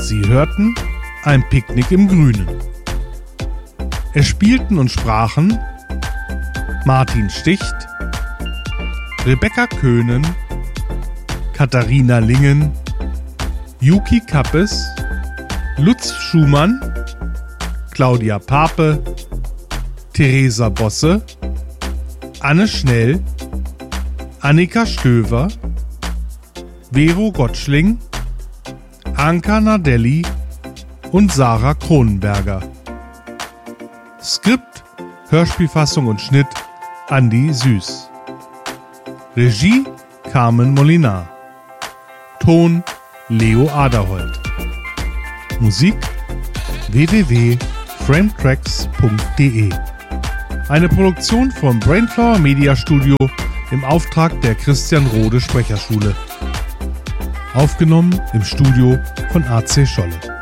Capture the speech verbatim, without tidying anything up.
Sie hörten ein Picknick im Grünen. Es spielten und sprachen Martin Sticht, Rebecca Köhnen, Katharina Lingen, Yuki Kappes, Lutz Schumann, Claudia Pape, Theresa Bosse, Anne Schnell, Annika Stöver, Vero Gottschling, Anka Nardelli und Sarah Kronenberger. Skript, Hörspielfassung und Schnitt Andi Süß. Regie Carmen Molinar. Ton Leo Aderholt. Musik w w w punkt frametracks punkt de. Eine Produktion vom Brainflower Media Studio im Auftrag der Christian Rode Sprecherschule. Aufgenommen im Studio von A C Scholle.